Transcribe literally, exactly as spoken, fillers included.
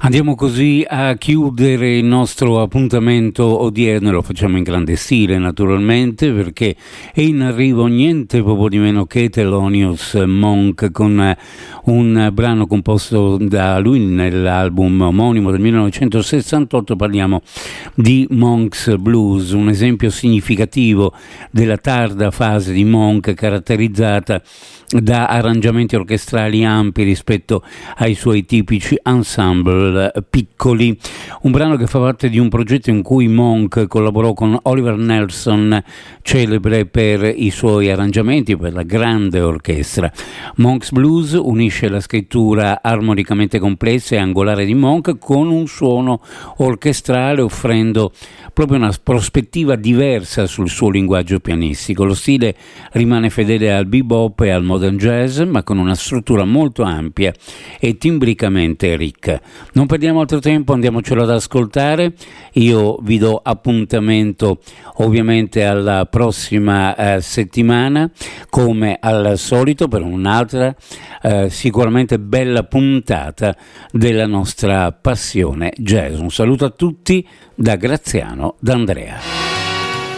Andiamo così a chiudere il nostro appuntamento odierno, lo facciamo in grande stile naturalmente, perché è in arrivo niente proprio di meno che Thelonious Monk con un brano composto da lui nell'album omonimo del millenovecentosessantotto. Parliamo di Monk's Blues, un esempio significativo della tarda fase di Monk, caratterizzata da arrangiamenti orchestrali ampi rispetto ai suoi tipici ensemble piccoli. Un brano che fa parte di un progetto in cui Monk collaborò con Oliver Nelson, celebre per i suoi arrangiamenti per la grande orchestra. Monk's Blues unisce la scrittura armonicamente complessa e angolare di Monk con un suono orchestrale, offrendo proprio una prospettiva diversa sul suo linguaggio pianistico. Lo stile rimane fedele al bebop e al modern jazz, ma con una struttura molto ampia e timbricamente ricca. Non perdiamo altro tempo, andiamocelo ad ascoltare. Io vi do appuntamento ovviamente alla prossima eh, settimana, come al solito, per un'altra eh, sicuramente bella puntata della nostra passione jazz. Un saluto a tutti da Graziano D'Andrea.